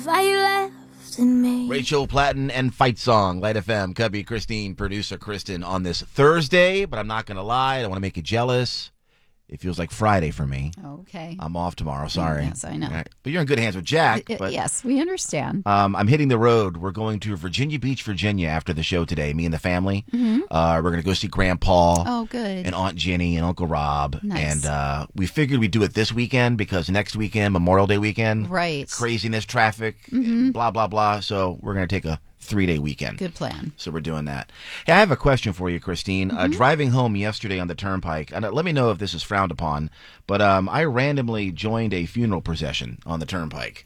Rachel Platten and Fight Song, Light FM, Cubby, Christine, producer Kristen on this Thursday, but I'm not going to lie, I don't want to make you jealous. It feels like Friday for me. Okay. I'm off tomorrow, sorry. Yes, I know. Right. But you're in good hands with Jack. But, yes, we understand. I'm hitting the road. We're going to Virginia Beach, Virginia after the show today, me and the family. Mm-hmm. We're going to go see Grandpa. Oh, good. And Aunt Jenny and Uncle Rob. Nice. And we figured we'd do it this weekend because next weekend, Memorial Day weekend. Right. Craziness, traffic, blah, blah, blah. So we're going to take a 3-day weekend. Good plan. So we're doing that. Hey, I have a question for you, Christine. Driving home yesterday on the Turnpike, and let me know if this is frowned upon, but I randomly joined a funeral procession on the Turnpike.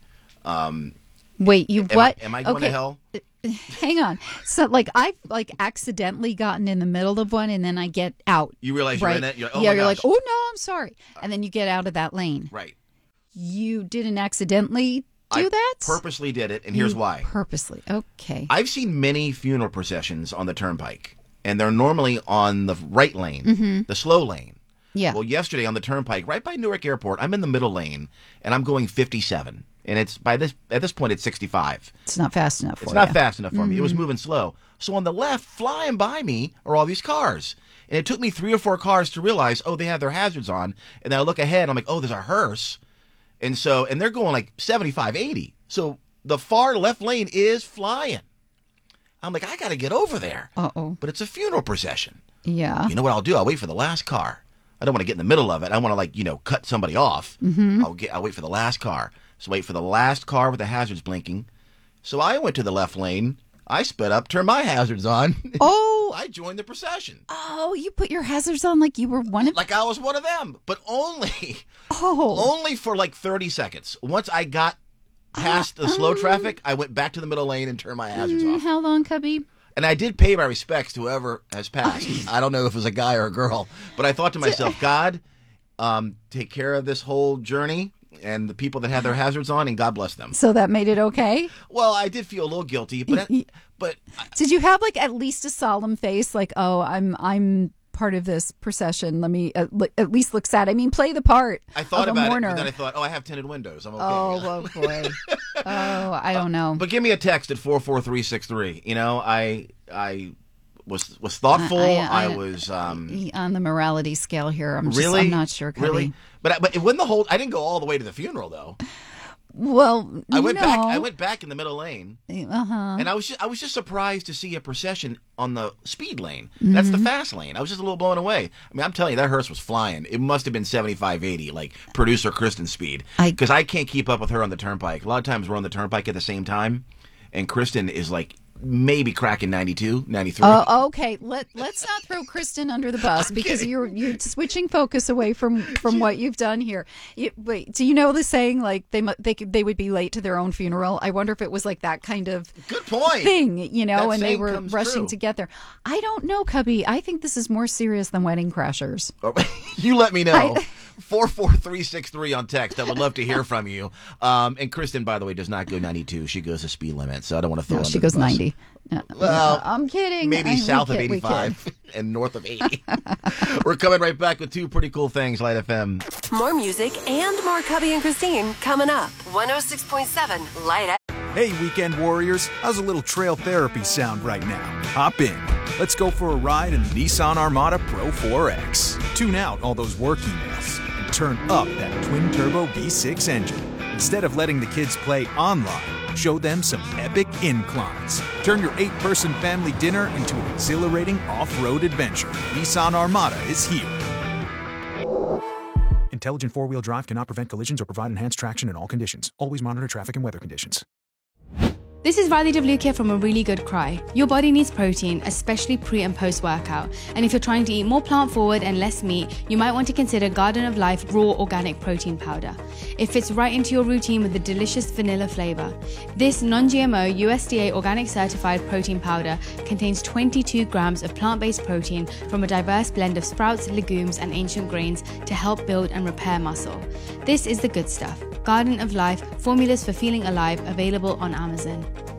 Wait, what? Am I going to hell? Hang on. So, I've accidentally gotten in the middle of one, and then I get out. You realize you're in it? You're like, oh no, I'm sorry, and then you get out of that lane. Right. You didn't accidentally do that? Purposely did it, and here's why. Purposely. Okay. I've seen many funeral processions on the Turnpike, and they're normally on the right lane, the slow lane. Yeah. Well, yesterday on the Turnpike, right by Newark Airport, I'm in the middle lane, and I'm going 57. And at this point, it's 65. It's not fast enough for you. It's not fast enough for me. It was moving slow. So on the left, flying by me, are all these cars. And it took me 3 or 4 cars to realize, oh, they have their hazards on. And then I look ahead, and I'm like, oh, there's a hearse. And they're going like 75, 80. So the far left lane is flying. I'm like, I got to get over there. Uh-oh. But it's a funeral procession. Yeah. You know what I'll do? I'll wait for the last car. I don't want to get in the middle of it. I want to, cut somebody off. I'll wait for the last car. So wait for the last car with the hazards blinking. So I went to the left lane. I sped up, turned my hazards on. Oh. I joined the procession. Oh, you put your hazards on like you were one of... Like I was one of them, but only for like 30 seconds. Once I got past the slow traffic, I went back to the middle lane and turned my hazards off. How long, Cubby? And I did pay my respects to whoever has passed. I don't know if it was a guy or a girl, but I thought to myself, God, take care of this whole journey and the people that have their hazards on, and God bless them. So that made it okay? Well, I did feel a little guilty, but did you have at least a solemn face, like, oh, I'm part of this procession? Let me at least look sad. I mean, play the part. I thought of a about mourner. it, but then I thought, oh, I have tinted windows. I'm okay. Oh boy. Oh, I don't know. But give me a text at 44363. I was thoughtful. I was on the morality scale here. I'm not sure, Cubby. Really? But it wasn't I didn't go all the way to the funeral though. Well, I went back in the middle lane, and I was just surprised to see a procession on the speed lane. That's the fast lane. I was just a little blown away. I mean, I'm telling you, that hearse was flying. It must have been 75, 80, like producer Kristen speed, because I can't keep up with her on the Turnpike. A lot of times we're on the Turnpike at the same time, and Kristen is like maybe cracking 92, 93. Oh, okay. Let's not throw Kristen under the bus because you're switching focus away from what you've done here. Wait, do you know the saying like they would be late to their own funeral? I wonder if it was like that kind of good point thing, and they were rushing to get there. I don't know, Cubby. I think this is more serious than Wedding Crashers. You let me know. 44363 on text. I would love to hear from you. And Kristen, by the way, does not go 92. She goes the speed limit, so I don't want to throw her under she goes the bus. 90. Well, I'm kidding. Maybe south of 85 and north of 80. We're coming right back with 2 pretty cool things, Light FM. More music and more Cubby and Christine coming up. 106.7 Light FM. Hey, weekend warriors. How's a little trail therapy sound right now? Hop in. Let's go for a ride in the Nissan Armada Pro 4X. Tune out all those work emails and turn up that twin-turbo V6 engine. Instead of letting the kids play online, show them some epic inclines. Turn your 8-person family dinner into an exhilarating off-road adventure. Nissan Armada is here. Intelligent four-wheel drive cannot prevent collisions or provide enhanced traction in all conditions. Always monitor traffic and weather conditions. This is Radhi Devlukia from A Really Good Cry. Your body needs protein, especially pre and post workout. And if you're trying to eat more plant forward and less meat, you might want to consider Garden of Life Raw Organic Protein Powder. It fits right into your routine with a delicious vanilla flavor. This non-GMO USDA organic certified protein powder contains 22 grams of plant-based protein from a diverse blend of sprouts, legumes, and ancient grains to help build and repair muscle. This is the good stuff. Garden of Life, formulas for feeling alive, available on Amazon.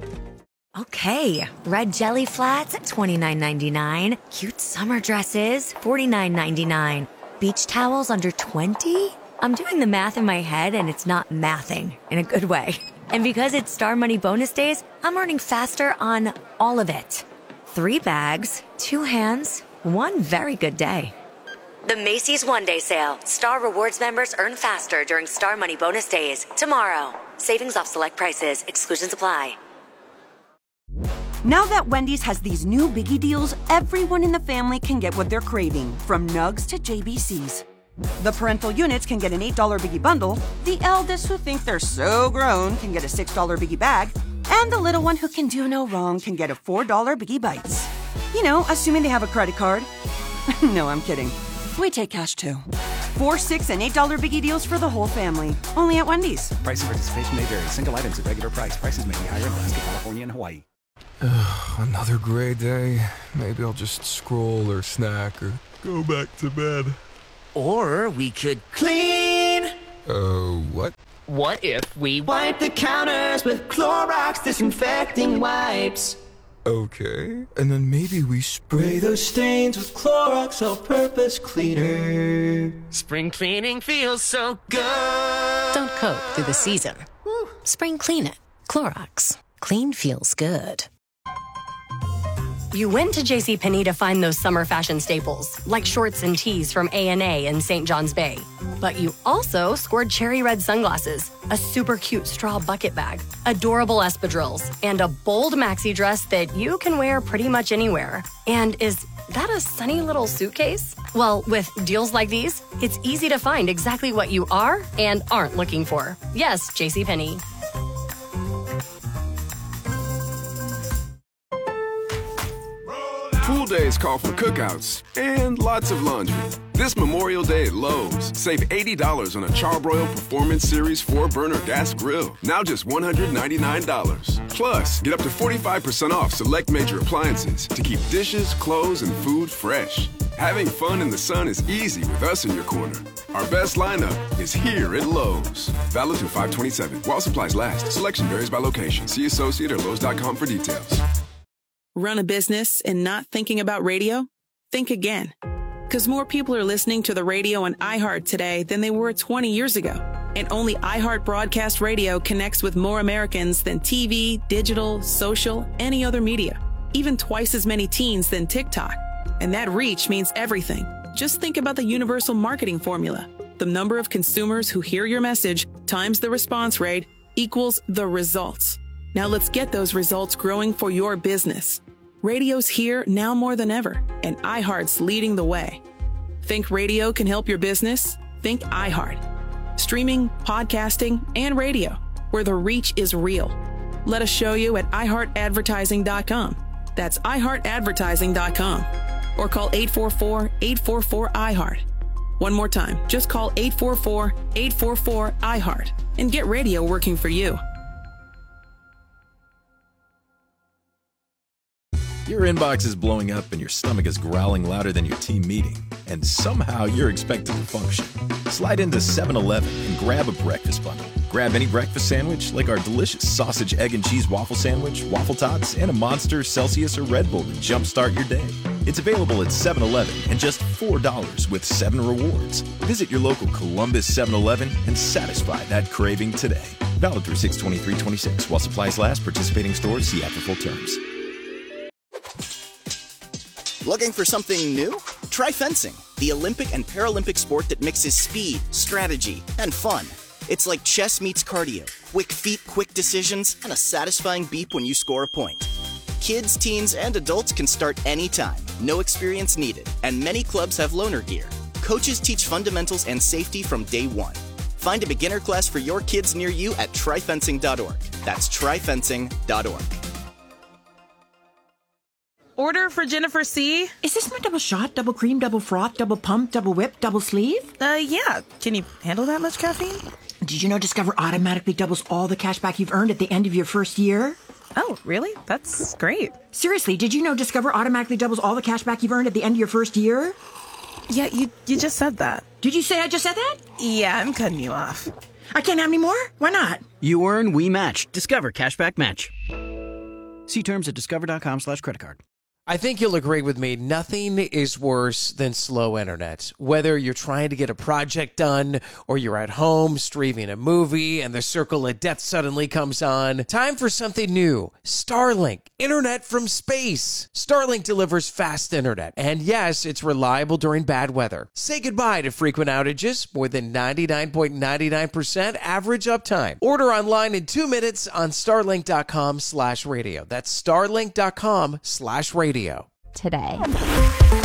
Okay, red jelly flats at $29.99. Cute summer dresses, $49.99. Beach towels under $20? I'm doing the math in my head and it's not mathing in a good way. And because it's Star Money bonus days, I'm earning faster on all of it. 3 bags, 2 hands, 1 very good day. The Macy's One-Day Sale. Star Rewards members earn faster during Star Money bonus days. Tomorrow. Savings off select prices. Exclusions apply. Now that Wendy's has these new biggie deals, everyone in the family can get what they're craving, from nugs to JBCs. The parental units can get an $8 biggie bundle, the eldest who think they're so grown can get a $6 biggie bag, and the little one who can do no wrong can get a $4 biggie bites. You know, assuming they have a credit card. No, I'm kidding. We take cash too. 4, 6, and $8 biggie deals for the whole family. Only at Wendy's. Price and participation may vary. Single items at regular price. Prices may be higher in Alaska, California, and Hawaii. Another gray day. Maybe I'll just scroll or snack or go back to bed. Or we could clean. What? What if we wipe the counters with Clorox disinfecting wipes? Okay. And then maybe we Spray those stains with Clorox all-purpose cleaner. Spring cleaning feels so good. Don't cope through the season. Spring clean it. Clorox. Clean feels good. You went to JCPenney to find those summer fashion staples, like shorts and tees from A&A and St. John's Bay. But you also scored cherry red sunglasses, a super cute straw bucket bag, adorable espadrilles, and a bold maxi dress that you can wear pretty much anywhere. And is that a sunny little suitcase? Well, with deals like these, it's easy to find exactly what you are and aren't looking for. Yes, JCPenney. Pool days call for cookouts and lots of laundry. This Memorial Day at Lowe's, save $80 on a Charbroil Performance Series 4-burner gas grill, now just $199. Plus, get up to 45% off select major appliances to keep dishes, clothes, and food fresh. Having fun in the sun is easy with us in your corner. Our best lineup is here at Lowe's. Valid through 5/27. While supplies last. Selection varies by location. See associate or Lowe's.com for details. Run a business and not thinking about radio? Think again. Because more people are listening to the radio on iHeart today than they were 20 years ago. And only iHeart Broadcast Radio connects with more Americans than TV, digital, social, any other media. Even twice as many teens than TikTok. And that reach means everything. Just think about the universal marketing formula. The number of consumers who hear your message times the response rate equals the results. Now let's get those results growing for your business. Radio's here now more than ever, and iHeart's leading the way. Think radio can help your business? Think iHeart. Streaming, podcasting, and radio, where the reach is real. Let us show you at iHeartAdvertising.com. That's iHeartAdvertising.com. Or call 844-844-iHeart. One more time, just call 844-844-iHeart and get radio working for you. Your inbox is blowing up and your stomach is growling louder than your team meeting, and somehow you're expected to function. Slide into 7-Eleven and grab a breakfast bundle. Grab any breakfast sandwich like our delicious sausage, egg, and cheese waffle sandwich, waffle tots, and a Monster, Celsius, or Red Bull to jumpstart your day. It's available at 7-Eleven and just $4 with 7 rewards. Visit your local Columbus 7-Eleven and satisfy that craving today. Valid through 6/23/26 while supplies last. Participating stores see after full terms. Looking for something new? Try fencing, the Olympic and Paralympic sport that mixes speed, strategy, and fun. It's like chess meets cardio, quick feet, quick decisions, and a satisfying beep when you score a point. Kids, teens, and adults can start anytime, no experience needed, and many clubs have loaner gear. Coaches teach fundamentals and safety from day one. Find a beginner class for your kids near you at tryfencing.org. That's tryfencing.org. Order for Jennifer C. Is this my double shot, double cream, double froth, double pump, double whip, double sleeve? Yeah. Can you handle that much caffeine? Did you know Discover automatically doubles all the cash back you've earned at the end of your first year? Oh, really? That's great. Seriously, did you know Discover automatically doubles all the cash back you've earned at the end of your first year? Yeah, you just said that. Did you say I just said that? Yeah, I'm cutting you off. I can't have any more? Why not? You earn, we match. Discover Cashback Match. See terms at discover.com/creditcard. I think you'll agree with me. Nothing is worse than slow internet. Whether you're trying to get a project done or you're at home streaming a movie and the circle of death suddenly comes on, time for something new. Starlink, internet from space. Starlink delivers fast internet. And yes, it's reliable during bad weather. Say goodbye to frequent outages, more than 99.99% average uptime. Order online in 2 minutes on starlink.com/radio. That's starlink.com/radio. Today.